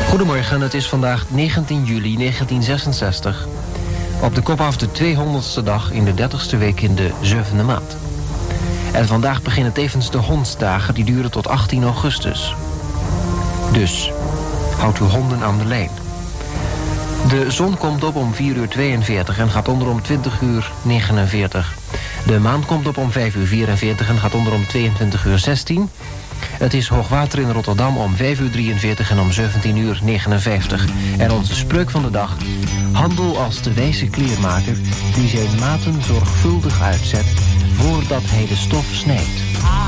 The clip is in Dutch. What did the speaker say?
Goedemorgen, het is vandaag 19 juli 1966. Op de kop af de 200ste dag in de 30ste week in de 7e maand. En vandaag beginnen tevens de hondsdagen, die duren tot 18 augustus. Dus, houdt uw honden aan de lijn. De zon komt op om 4:42 en gaat onder om 20:49. De maan komt op om 5:44 en gaat onder om 22:16. Het is hoogwater in Rotterdam om 5:43 en om 17:59. En onze spreuk van de dag: handel als de wijze kleermaker die zijn maten zorgvuldig uitzet voordat hij de stof snijdt.